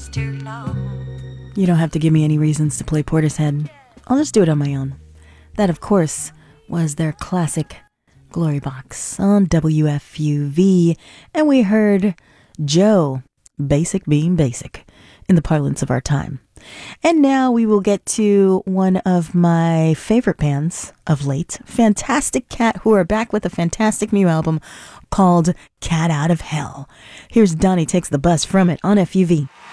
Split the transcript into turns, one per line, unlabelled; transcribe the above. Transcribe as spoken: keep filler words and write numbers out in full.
You don't have to give me any reasons to play Portishead. I'll just do it on my own. That, of course, was their classic Glory Box on W F U V, and we heard Joe, Basic Being Basic, in the parlance of our time. And now we will get to one of my favorite bands of late, Fantastic Cat, who are back with a fantastic new album called Cat Out of Hell. Here's Donnie Takes the Bus from it on F U V.